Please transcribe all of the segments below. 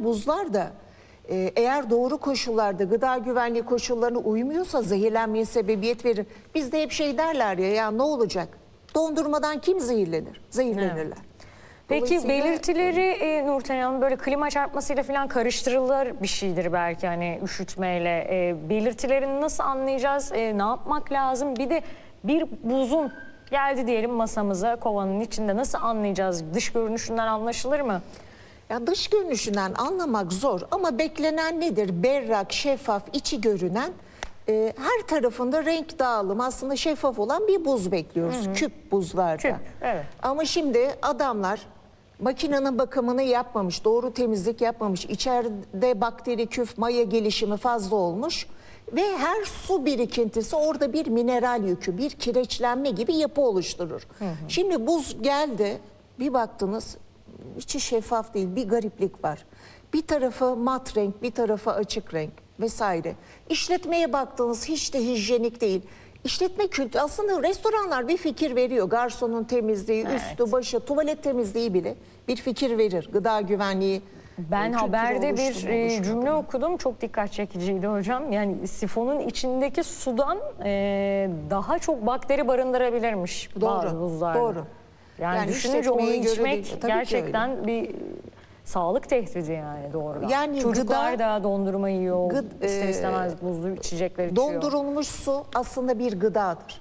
buzlar da eğer doğru koşullarda gıda güvenliği koşullarına uymuyorsa zehirlenmeye sebebiyet verir. Bizde hep şey derler ya ne olacak? Dondurmadan kim zehirlenir? Zehirlenirler. Evet. Peki belirtileri Nurten Hanım böyle klima çarpmasıyla falan karıştırılır bir şeydir belki hani üşütmeyle. Belirtilerini nasıl anlayacağız? Ne yapmak lazım? Bir de bir buzun geldi diyelim masamıza kovanın içinde nasıl anlayacağız? Dış görünüşünden anlaşılır mı? Ya dış görünüşünden anlamak zor ama beklenen nedir? Berrak, şeffaf, içi görünen her tarafında renk dağılımı aslında şeffaf olan bir buz bekliyoruz. Küp buzlarda. Küp, evet. Ama şimdi adamlar makinenin bakımını yapmamış, doğru temizlik yapmamış, içeride bakteri, küf, maya gelişimi fazla olmuş ve her su birikintisi orada bir mineral yükü, bir kireçlenme gibi yapı oluşturur. Şimdi buz geldi, bir baktınız içi şeffaf değil, bir gariplik var. Bir tarafı mat renk, bir tarafı açık renk vesaire. İşletmeye baktığınız hiç de hijyenik değil. İşletme kültürü aslında restoranlar bir fikir veriyor. Garsonun temizliği, üstü, başı, tuvalet temizliği bile bir fikir verir. Gıda güvenliği. Ben haberde bir cümle okudum. Çok dikkat çekiciydi hocam. Yani sifonun içindeki sudan daha çok bakteri barındırabilirmiş bazı buzlarda. Doğru. Yani düşününce onu içmek gerçekten bir sağlık tehdidi yani doğrudan. Yani çocuklar da dondurma yiyor, ister istemez buzlu içecekler içiyor. Dondurulmuş su aslında bir gıdadır.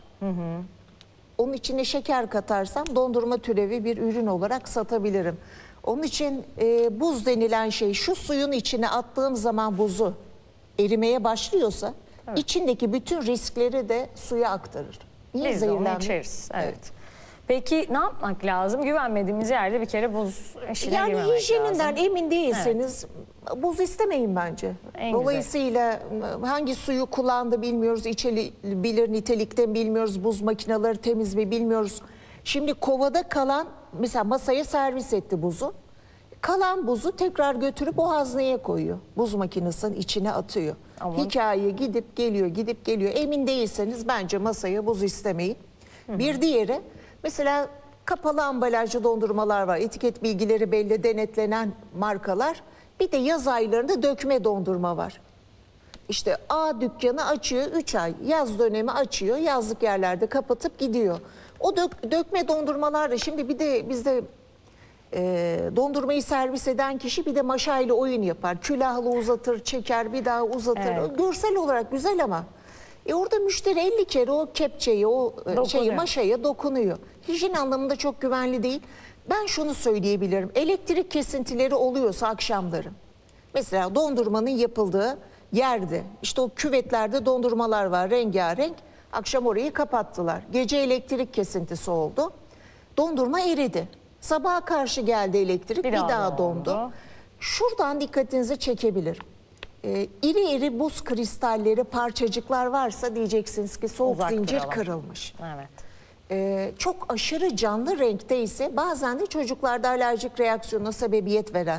Onun içine şeker katarsam dondurma türevi bir ürün olarak satabilirim. Onun için buz denilen şey şu suyun içine attığım zaman buzu erimeye başlıyorsa içindeki bütün riskleri de suya aktarır. Niye biz de onu içeriz. Evet. Peki ne yapmak lazım? Güvenmediğimiz yerde bir kere buz işine girmemek lazım. Yani hijyeninden emin değilseniz buz istemeyin bence. Dolayısıyla hangi suyu kullandı bilmiyoruz, içebilir nitelikte bilmiyoruz, buz makineleri temiz mi bilmiyoruz. Şimdi kovada kalan, mesela masaya servis etti buzu. Kalan buzu tekrar götürüp o hazneye koyuyor. Buz makinesinin içine atıyor. Hikaye gidip geliyor. Emin değilseniz bence masaya buz istemeyin. Bir diğeri, mesela kapalı ambalajlı dondurmalar var. Etiket bilgileri belli, denetlenen markalar. Bir de yaz aylarında dökme dondurma var. İşte A dükkanı açıyor 3 ay. Yaz dönemi açıyor. Yazlık yerlerde kapatıp gidiyor. O dökme dökme da şimdi bir de bizde dondurmayı servis eden kişi bir de maşayla oyun yapar. Külahlı uzatır, çeker, bir daha uzatır. Evet. Görsel olarak güzel ama orada müşteri 50 kere o kepçeyi, o maşaya dokunuyor. Hijyen anlamında çok güvenli değil. Ben şunu söyleyebilirim. Elektrik kesintileri oluyorsa akşamları. Mesela dondurmanın yapıldığı yerde, işte o küvetlerde dondurmalar var rengarenk. Akşam orayı kapattılar. Gece elektrik kesintisi oldu. Dondurma eridi. Sabaha karşı geldi elektrik, bir daha dondu. Şuradan dikkatinizi çekebilir. İri iri buz kristalleri, parçacıklar varsa diyeceksiniz ki soğuk zincir kırılmış. Evet. Çok aşırı canlı renkte ise bazen de çocuklarda alerjik reaksiyona sebebiyet veren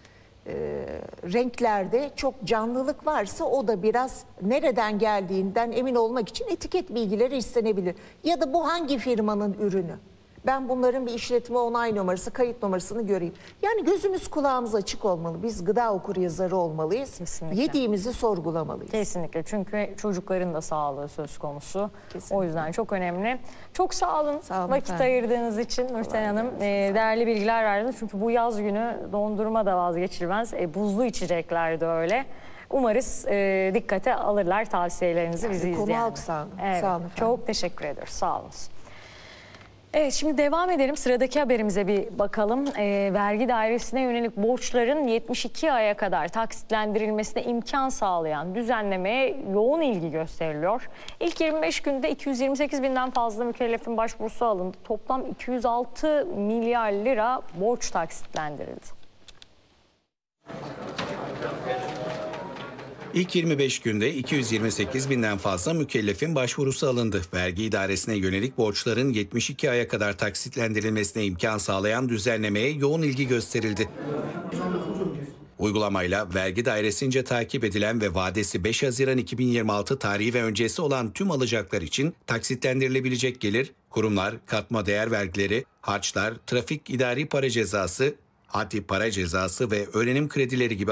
renklerde çok canlılık varsa o da biraz nereden geldiğinden emin olmak için etiket bilgileri istenebilir. Ya da bu hangi firmanın ürünü? Ben bunların bir işletme onay numarası, kayıt numarasını göreyim. Yani gözümüz kulağımız açık olmalı. Biz gıda okuryazarı olmalıyız. Kesinlikle. Yediğimizi sorgulamalıyız. Kesinlikle. Çünkü çocukların da sağlığı söz konusu. Kesinlikle. O yüzden çok önemli. Çok sağ olun. Vakit ayırdığınız için Nurten Hanım. Değerli bilgiler verdiniz. Çünkü bu yaz günü dondurma da vazgeçilmez. Buzlu içecekler de öyle. Umarız dikkate alırlar tavsiyelerinizi bizi izleyen. Konu sağ olun. Evet, sağ olun çok teşekkür ediyoruz. Sağ olun. Evet, şimdi devam edelim. Sıradaki haberimize bir bakalım. Vergi dairesine yönelik borçların 72 aya kadar taksitlendirilmesine imkan sağlayan düzenlemeye yoğun ilgi gösteriliyor. İlk 25 günde 228 binden fazla mükellefin başvurusu alındı. Toplam 206 milyar lira borç taksitlendirildi. İlk 25 günde 228 binden fazla mükellefin başvurusu alındı. Vergi idaresine yönelik borçların 72 aya kadar taksitlendirilmesine imkan sağlayan düzenlemeye yoğun ilgi gösterildi. Uygulamayla vergi dairesince takip edilen ve vadesi 5 Haziran 2026 tarihi ve öncesi olan tüm alacaklar için taksitlendirilebilecek gelir, kurumlar, katma değer vergileri, harçlar, trafik idari para cezası, haddi para cezası ve öğrenim kredileri gibi